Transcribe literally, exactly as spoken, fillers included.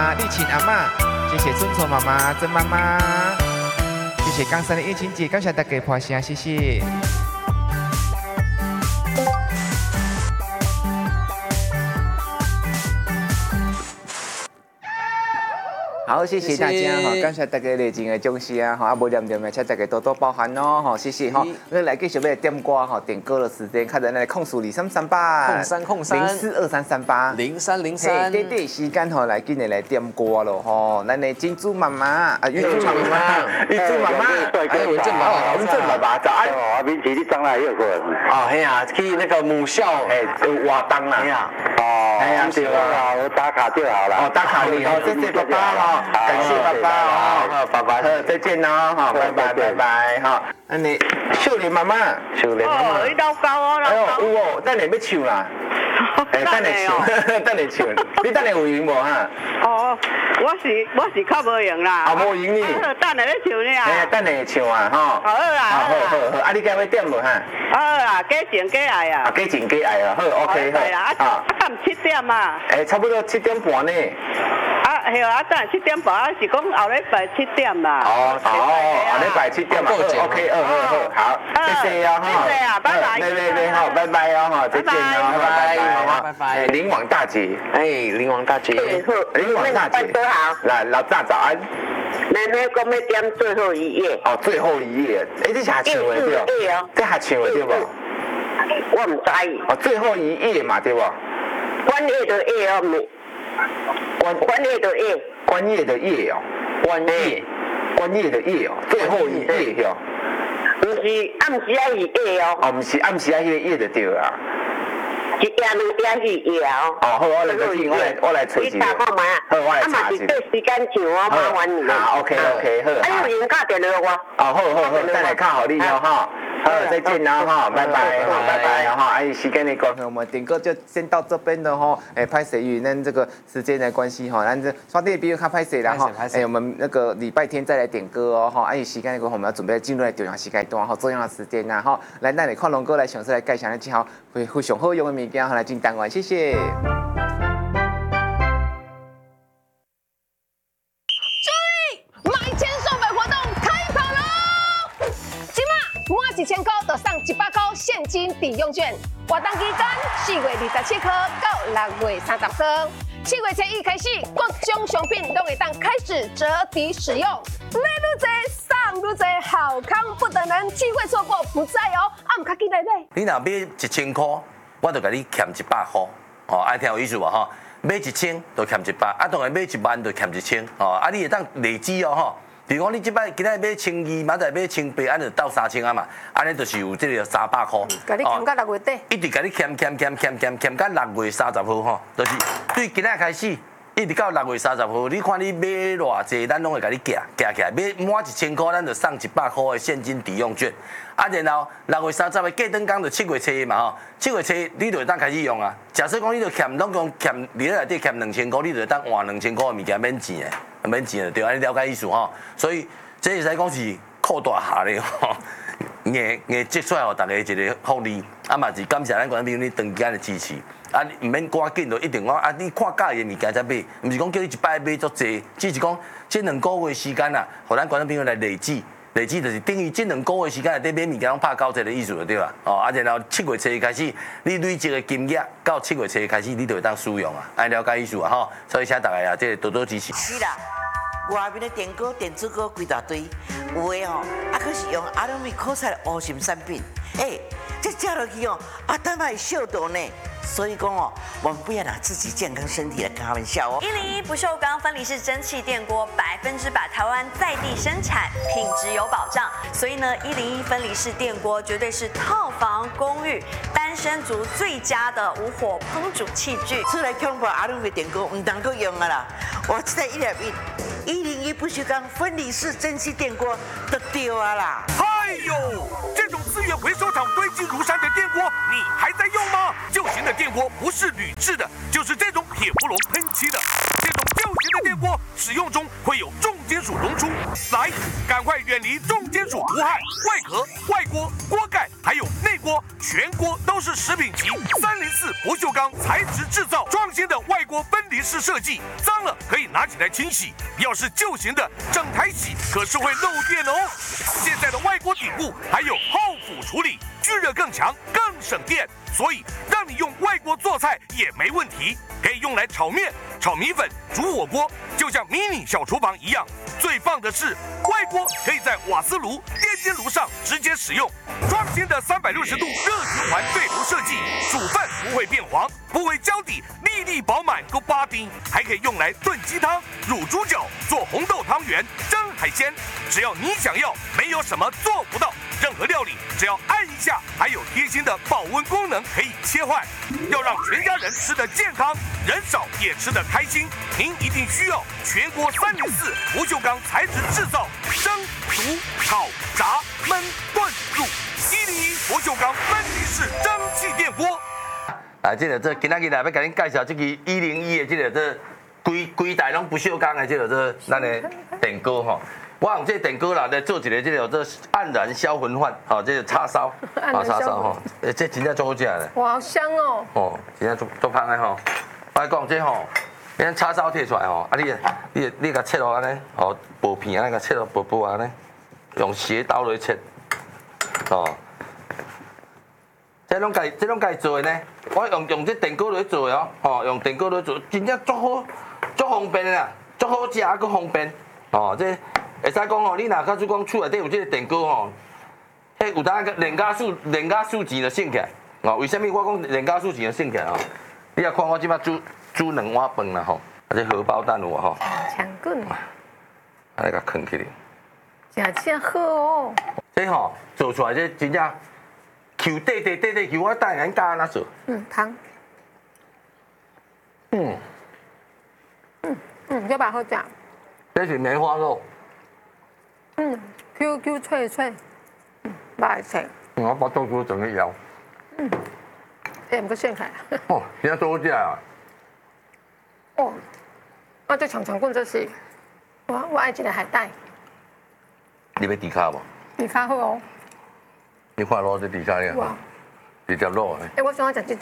妈、丽琴阿嬷，谢谢春虫妈妈、曾妈妈，谢谢冈山的叶琴姐，感谢大家拍声，谢谢。好，谢谢大家哈，感谢大家热情的掌声啊！哈，啊，无念念的，请大家多多包涵哦！哈，谢谢哈。那来继续要点歌哈，点歌的时间，看在那控诉二三三八， 控三控三， 零四二三三八， 零三零三。 对对，时间吼来今日来点歌咯吼，咱的金珠妈妈啊，玉珠妈妈，玉珠妈妈，还有文正爸爸，文正爸爸早安。 哦，明天你上来又过。 哦，嘿呀，去那个母校哎，瓦当啦。哎呀， 哦，哎呀，对啊，我打卡就好了。 哦，打卡你哦，谢谢爸爸哈。感谢爸爸哦，爸爸，好，再见哦，哈，拜拜拜拜哈。那你秀莲妈妈，秀莲妈妈， 哦，你老高哦， 哎呦，有哦，等下要唱啦，哎，等下唱，等下唱，你等下有赢无哈？ 哦，我是我是较无赢啦， 啊，无赢你， 等下咧唱呢啊， 哎，等下唱啊，哈， 好啦， 好好好，啊，你今要点无哈？ 好啦，加钱加爱啊， 啊，加钱加爱啊，好 ，OK 好， 啊，啊，敢七点啊？ 哎，差不多七点半呢。 啊，系啊，等下七点半啊，是讲后礼拜七点啦。 哦哦，后礼拜七点嘛，OK，二二二，好，谢谢哦哈， 谢谢啊，拜拜。 对对对，好，拜拜哦哈，再见哦，拜拜，好吗？ 拜拜。 哎，林王大姐， 哎，林王大姐， 林王大姐， 好， 来，老大早安。 妹妹讲要点最后一页。 哦，最后一页，哎，这下唱的对不？这下唱的对不？ 我唔知。 哦，最后一页嘛，对不？ 关页的页哦，没。 关关页的页， 关页的页哦， 关页， 关页的页哦，最后一页哦。 唔是，啊唔是啊是页哦。 哦，唔是，啊唔是啊，迄个页就对啦。 一页两页是页哦。 哦，好，我来个听，我来我来找一个。 你查看卖啊。 好，我来查一个。啊嘛是对时间唱我麻烦你。 好 ，OK OK， 好。 啊，你有人打电话我。 哦，好好好，等下看好你哦哈。好，再见啦哈，拜拜，好，拜拜，然后哎，时间的关系，我们点歌就先到这边了哈。哎，拍谁与咱这个时间的关系哈，咱这刷电比较看拍谁啦哈。哎，我们那个礼拜天再来点歌哦哈。哎，时间的关系，我们要准备进入来中央时间段哈，重要的时间呐哈。来，咱来看龙哥来详细来介绍咱几号会会上好用的物件，好来进单元，谢谢。 一千块就送一百块现金抵用券，活动期间四月二十七号到六月三十号，七月初一开始，各种商品都会当开始折抵使用。买愈多送愈多，好康不等人，机会错过不再哦。啊，唔卡记得买。 你若买一千块，我就甲你欠一百块，哦，爱听有意思无吼？买一千就欠一百，啊，当然买一万就欠一千，哦，啊，你会当累积哦吼。比如讲，你即摆今仔买千二，明仔买千八，安就到三千啊嘛，安尼就是有这个三百块。 甲你欠到六月底， 一直甲你欠欠欠欠欠欠到六月三十号吼，就是对今仔开始，一直到六月三十号，你看你买偌济，咱拢会甲你夹夹起来，买满一千块，咱就送一百块的现金抵用券。啊，然后六月三十的过灯工就七月初嘛吼，七月初你就会当开始用啊。假设讲你就欠拢讲欠，你内底欠两千块，你就会当换两千块的物件免钱的，免钱的对，安尼了解意思吼。所以这会使讲是扩大下咧吼，硬硬积出来互大家一个福利，啊嘛是感谢咱观众朋友你长期的支持。啊，唔免赶紧就一定讲啊，你看介意的物件才买，唔是讲叫你一摆买足济，只是讲这两个月时间啊，互咱观众朋友来累积。累积就是等于这两个月时间内底买物件，拢拍九折的意思就对啦。哦，啊，然后七月初开始，你累积的金额到七月初开始，你就会当使用啊，爱了解意思啊吼。所以请大家啊，这多多支持。 是啦，外面的电锅、电子锅规大堆，有的哦，啊，可是用阿龙米烤菜的乌心产品，哎，这吃落去哦，啊，蛋还秀到呢。所以讲哦，我们不要拿自己健康身体来开玩笑哦。 一零一不锈钢分离式蒸汽电锅，百分之百台湾在地生产，品质有保障。所以呢，一零一分离式电锅绝对是套房、公寓、单身族最佳的无火烹煮器具。 出来恐怕阿龙的电锅唔能够用啊啦，我这一粒一一零一不锈钢分离式蒸汽电锅都丢啊啦。 哎呦，这种资源回收厂堆积如山的电锅，你还在用吗？旧型的电锅不是铝制的，就是这种铁氟龙喷漆的。这种旧型的电锅，使用中会有重金属溶出。来，赶快远离重金属无害。外壳、外锅、锅盖还有内锅，全锅都是食品级三零四不锈钢材质制造，创新的外锅分离式设计，脏了可以拿起来清洗。要是旧型的，整台洗可是会漏电哦。现在的外锅顶部还有后釜处理，聚热更强，更省电，所以让你用外锅做菜也没问题，可以用来炒面、炒米粉、煮火锅，就像迷你小厨房一样。最棒的是，外锅可以在瓦斯炉、电煎炉上直接使用。创新的三百六十度热循环对炉设计，煮饭不会变黄，不会焦底，粒粒饱满够巴丁，还可以用来炖鸡汤、卤猪脚、做红豆汤圆、蒸海鲜。只要你想要，没有什么做不到。任何料理只要按一下，还有贴心的保温功能可以切换。要让全家人吃得健康，人少也吃得开心，您一定需要全锅三零四不锈钢材质制造，蒸、煮、炒、炸、焖、炖、卤，一零一不锈钢分离式蒸汽电锅。 来，这个这今仔日来要给您介绍这个一零一的这个这规规台拢不锈钢的这个这咱的电锅吼。我用这个电锅啦来做一个这个这黯然销魂饭，吼，这个叉烧，啊叉烧吼，诶，这真正足好食的。 哇，好香哦！ 哦，真正足足香的吼。我讲这吼，咱叉烧摕出来吼，啊你你你甲切落安尼，吼薄片安尼甲切落薄薄安尼，用斜刀来切，哦。这拢家这拢家做的呢，我用用这电锅来做的哦，吼用电锅来做，真正足好，足方便的啦，足好食啊，佮方便，哦这。会使讲吼，你若假如讲厝内底有这个电锅吼，迄有当个连加数连加数钱就省起来。哦，为什么我讲连加数钱就省起来哦？你也看我即摆煮煮两碗饭啦吼，啊这荷包蛋有啊吼。 强棍。 安尼甲藏起来。 真正好哦。 这吼做出来这真正 Q 底底底底 Q， 我等下恁教安怎做。 嗯，汤。 嗯。 嗯嗯，这把好食。 这是梅花肉。 嗯 ，Q Q 脆脆，嗯，맛있어요。 我把豆腐整个摇。 嗯，哎，唔过先开。 哦，现在做好食啊。 哦，啊，这长长棍这是，我我爱一个海带。 你要猪脚无？ 猪脚好哦。 你看攞只猪腳咧？ 哇， 直接攞。 哎，我想要食这。